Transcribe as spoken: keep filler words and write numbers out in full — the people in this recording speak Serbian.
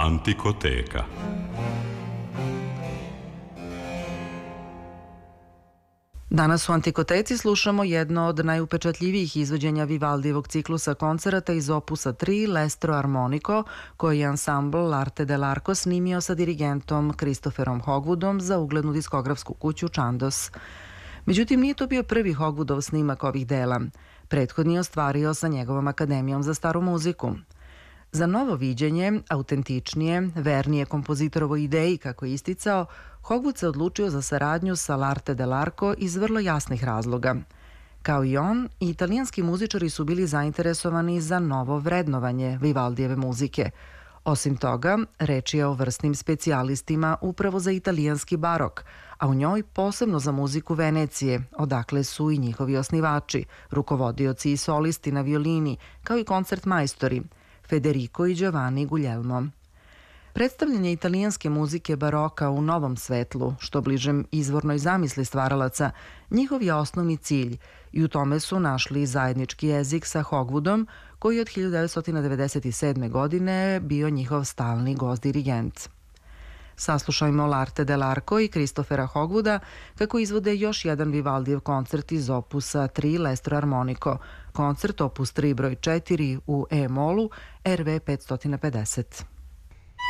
Antikoteka. Danas u Antikoteci slušamo jedno od najupečatljivijih izvođenja Vivaldijevog ciklusa koncerata iz opusa tri L'Estro Armonico, koji je ansambl L'Arte dell'Arco snimio sa dirigentom Christopherom Hogwoodom za uglednu diskografsku kuću Chandos. Međutim, nije to bio prvi Hogwoodov snimak ovih dela. Prethodni je ostvario sa njegovom Akademijom za staru muziku. Za novo viđenje, autentičnije, vernije kompozitorovoj ideji, kako je isticao, Hogwood se odlučio za saradnju sa L'Arte dell'Arco iz vrlo jasnih razloga. Kao i on, i italijanski muzičari su bili zainteresovani za novo vrednovanje Vivaldijeve muzike. Osim toga, reč je o vrsnim specijalistima upravo za italijanski barok, a u njoj posebno za muziku Venecije, odakle su i njihovi osnivači, rukovodioci i solisti na violini, kao i koncertmajstori, Federico i Giovanni Guglielmo. Predstavljanje italijanske muzike baroka u novom svetlu, što bližem izvornoj zamisli stvaralaca, njihov je osnovni cilj i u tome su našli zajednički jezik sa Hogwoodom, koji je od hiljadu devetsto devedeset sedme. godine bio njihov stalni gost-dirigent. Saslušajmo L'Arte dell'Arco i Christophera Hogwooda kako izvode još jedan Vivaldijev koncert iz opusa tri L'Estro Armonico, koncert opus tri broj četiri u E-molu R V petsto pedeset.